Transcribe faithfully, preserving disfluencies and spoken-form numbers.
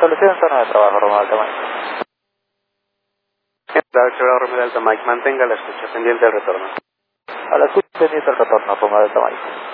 Establecida en zona de trabajo, Romeo Alta Mike. Claro, Romeo Alta Mike, mantenga la escucha pendiente del retorno. A la escucha pendiente del retorno, Romeo Alta Mike.